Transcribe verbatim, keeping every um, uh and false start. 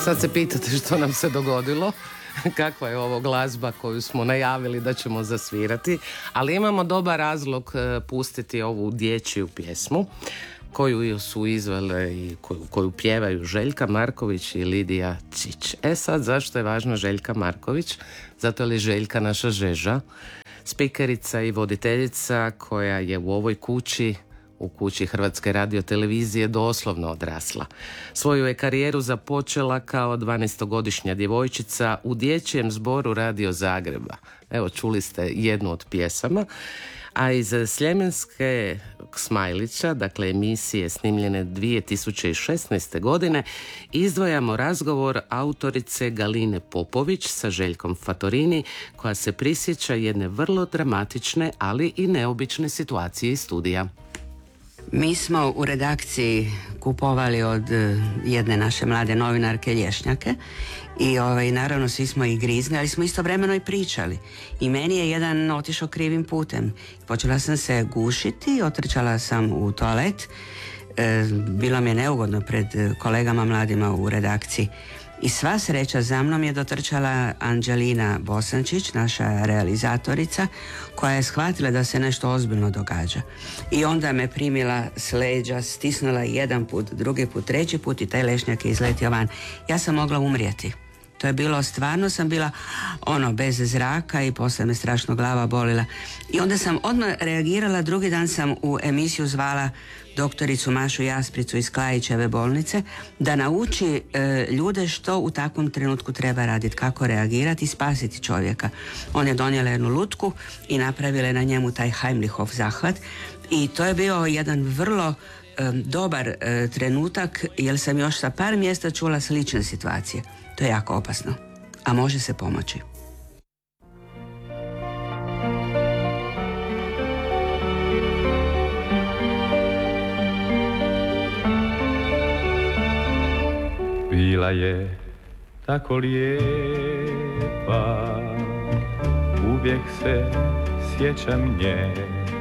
Sad se pitate što nam se dogodilo, kakva je ovo glazba koju smo najavili da ćemo zasvirati, ali imamo dobar razlog pustiti ovu dječju pjesmu koju su izvele i koju, koju pjevaju Željka Marković i Lidija Čić. E sad, zašto je važna Željka Marković? Zato je Željka naša Žeža, spikerica i voditeljica koja je u ovoj kući, u kući Hrvatske radiotelevizije, doslovno odrasla. Svoju je karijeru započela kao dvanaestogodišnja djevojčica u dječjem zboru Radio Zagreba. Evo, čuli ste jednu od pjesama. A iz Sljemenske Smajlića, dakle emisije snimljene dvije tisuće šesnaeste. godine, izdvajamo razgovor autorice Galine Popović sa Željkom Fattorini, koja se prisjeća jedne vrlo dramatične, ali i neobične situacije iz studija. Mi smo u redakciji kupovali od jedne naše mlade novinarke lješnjake i ovaj, naravno svi smo ih grizni, ali smo istovremeno i pričali. I meni je jedan otišao krivim putem. Počela sam se gušiti, otrčala sam u toalet. E, bilo mi je neugodno pred kolegama mladima u redakciji. I sva sreća za mnom je dotrčala Anđelina Bosančić, naša realizatorica, koja je shvatila da se nešto ozbiljno događa. I onda me primila s leđa, stisnula jedan put, drugi put, treći put i taj lešnjak je izletio van. Ja sam mogla umrijeti. To je bilo, stvarno sam bila ono, bez zraka i poslije me strašno glava bolila. I onda sam odmah reagirala, drugi dan sam u emisiju zvala doktoricu Mašu Jaspricu iz Klajićeve bolnice da nauči e, ljude što u takvom trenutku treba raditi, kako reagirati i spasiti čovjeka. On je donijela jednu lutku i napravila na njemu taj Heimlichov zahvat i to je bio jedan vrlo e, dobar e, trenutak, jer sam još sa par mjesta čula slične situacije. To je jako opasno, a može se pomoći. Bila je tako lijepa, uvijek se sjećam nje.